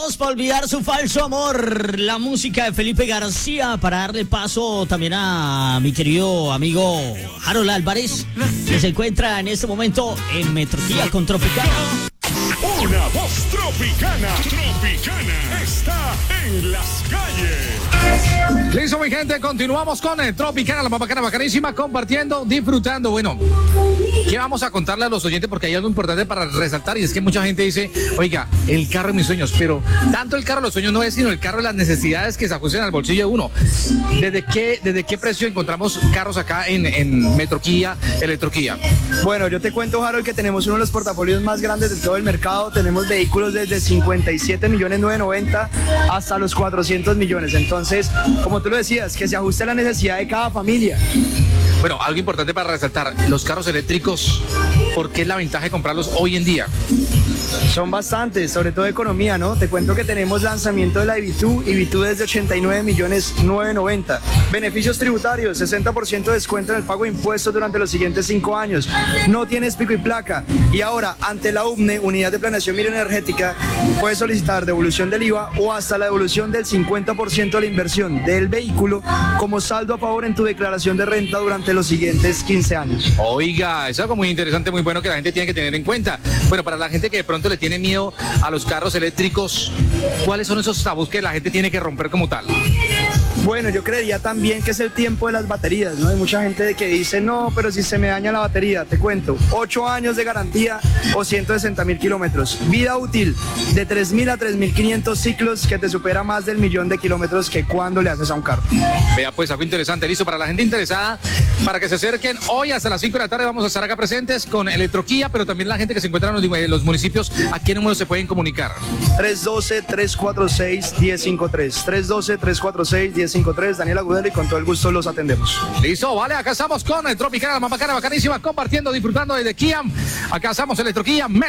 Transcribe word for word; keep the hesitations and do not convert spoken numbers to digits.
Para olvidar su falso amor, la música de Felipe García, para darle paso también a mi querido amigo Harold Álvarez, que se encuentra en este momento en Metrología con Tropicana. Una voz tropicana, tropicana, está en las calles. Listo, mi gente, continuamos con el Tropicana, la más bacana, bacanísima, compartiendo, disfrutando. Bueno, ¿qué vamos a contarle a los oyentes? Porque hay algo importante para resaltar, y es que mucha gente dice, oiga, el carro de mis sueños, pero tanto el carro de los sueños no es, sino el carro de las necesidades que se ajustan al bolsillo de uno. ¿Desde qué, desde qué precio encontramos carros acá en, en Metroquía, Electroquía? Bueno, yo te cuento, Harold, que tenemos uno de los portafolios más grandes de todo el mercado. Tenemos vehículos desde cincuenta y siete millones novecientos noventa hasta los cuatrocientos millones. Entonces, como tú lo decías, que se ajuste a la necesidad de cada familia. Bueno, algo importante para resaltar, los carros eléctricos, ¿por qué es la ventaja de comprarlos hoy en día? Son bastantes, sobre todo economía, ¿no? Te cuento que tenemos lanzamiento de la I V dos, I V dos desde ochenta y nueve millones novecientos noventa. Beneficios tributarios, sesenta por ciento de descuento en el pago de impuestos durante los siguientes cinco años. No tienes pico y placa. Y ahora, ante la U B N E, Unidad de Planeación Energética, puedes solicitar devolución del I V A o hasta la devolución del cincuenta por ciento de la inversión del vehículo como saldo a favor en tu declaración de renta durante los siguientes quince años. Oiga, es algo muy interesante, muy bueno que la gente tiene que tener en cuenta. Bueno, para la gente que de pronto le tiene miedo a los carros eléctricos, ¿cuáles son esos tabús que la gente tiene que romper como tal? Bueno, yo creería también que es el tiempo de las baterías, ¿no? Hay mucha gente que dice, no, pero si se me daña la batería, te cuento, ocho años de garantía o ciento sesenta mil kilómetros. Vida útil de tres mil a tres mil quinientos ciclos, que te supera más del millón de kilómetros que cuando le haces a un carro. Vea, pues algo interesante, listo, para la gente interesada, para que se acerquen hoy hasta las cinco de la tarde, vamos a estar acá presentes con Electroquía, pero también la gente que se encuentra en los, los municipios, ¿a qué número se pueden comunicar? tres uno dos, tres cuatro seis, uno cero cinco tres, tres uno dos, tres cuatro seis, uno cero cinco tres, Daniel Agudelo, y con todo el gusto los atendemos. Listo, vale, acá estamos con el Tropicana, la más bacana, bacanísima, compartiendo, disfrutando desde Kia. Acá estamos Electroquía.